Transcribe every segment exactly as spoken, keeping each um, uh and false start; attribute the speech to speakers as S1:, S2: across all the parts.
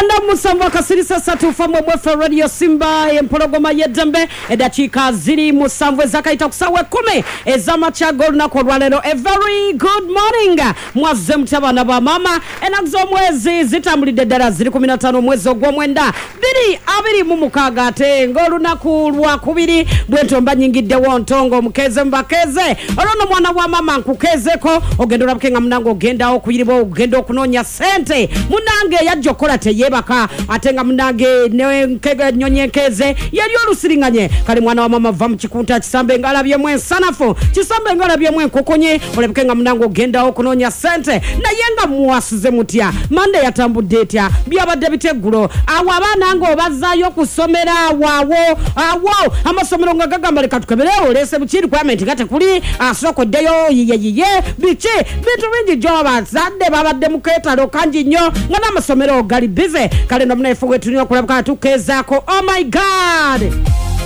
S1: Mwenda musambu akasirisa satu famwe mwefe Radio Simba empologoma yedembe edachika ziri musambu zakaita kusawe kumi ezama chago lunaku lwalero. A very good morning mwaze mtabana ba mama enagzo mwezi zitambulide ddala ziri kumi na ttaano mwezi ogw'omwenda biri abiri mu mukaaga ate ng'olunaku lwakubiri bwentomba nyingidde wontongo mukeze mbakeze olwono mwana wa mama nkukezeko ogenda olabike nga munange ogenda okuyiriba ogenda okunoonya sente munange yajja okola teyebaka ate nga munange nkege nyonyenkeze yali olusiringanye kale mwana wa mama va mu kikunta kisambe ngalabyemu ensanafu kisambe ngalabyemu enkokonye olabike nga munange ogenda okunoonya sente naye nga muwasuze mutya mande yatambudde etya byabadde biteggulo awo abaana nga obazaayo kusomera awo awo amasomero nga gagamba leka tukeberewo olese bukiri kwamenti nga tekuli asokoddeyo yiyeyiye biki bintu bingi gy'abazadde babadde mu keetalo kangi nnyo nga n'amasomero gali bize kale no munayifu gwe tulina okulabika tukeezaako. Oh my God,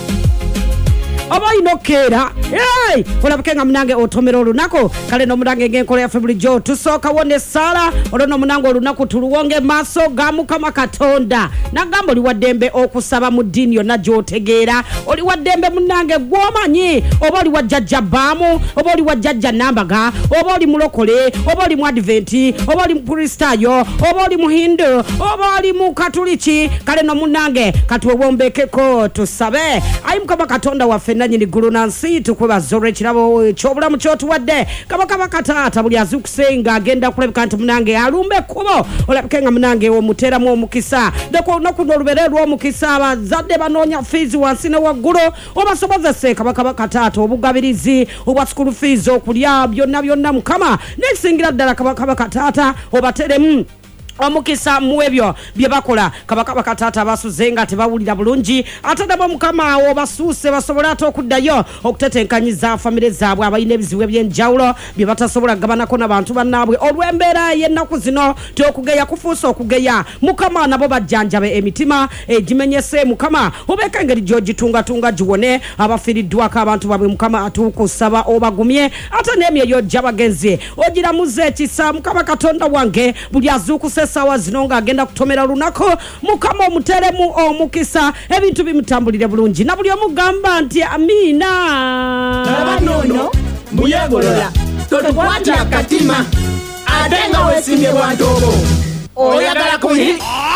S1: oba inokera hey olabike nga munange otomera olunaku kale no munange ngenkola ya February jo tusooka wone sala olno munange olunaku tuluwonge maaso ga Mukama Katonda nagamba oli waddembe okusaba mu ddiini yonna gy'otegeera oli waddembe munange gw'omanyi oba oli wajjajja baamu oba oli wajjajja nambaga oba oli mulokole oba oli mu adventi oba oli mukristaayo oba oli muhindu oba oli mu katuliki kale no munange katwewombekeko tusabe ayi Mukama Katonda waffe nanyini gulu nansi tukwebaza ekirabo ekyobulamu kyotuwadde kabaka bakataata buli azikusenga agenda kulabika nti munange alumbe kubo olabike nga munange omuteramu omukisa deko nokuno olubere lw'omukisa abazadde banoonya fees wansi ne waggulu obasobozese kabaka bakataata obugabirizi obwa school fees okulya byonna byonna Mukama nekisingira ddala kabaka bakataata obateremu omukisa muwebyo bye bakola kabaka bakataata basuzenga tebawulira bulungi atadabo Mukama obasuuse basobola atokuddayo okutetenkanyiza famire zaabwe abayina ebizibu ebyenjawulo bye batasobola gabanako n'abantu bannaabwe olw'embeera y'ennaku zino tyokugeya kufuusa okugeya Mukama nabo bajjanjabe emitima egimenyese Mukama obeeka engeri gy'ogitungatunga giwone abafiiriddwako abantu babwe Mukama atukusaba obagumye ate n'emyeyo gy'abagenzi ogiramuze ekisa Mukama Katonda wange buli azuukuse sawa zino nga agenda kutomera lunako Mukama omuteremu omukisa ebintu bimutambulire bulungi na buli omugamba nti amina
S2: abanono muyegolola totokwatya akatima atenga wesimbye bwantobo oyagala kuyi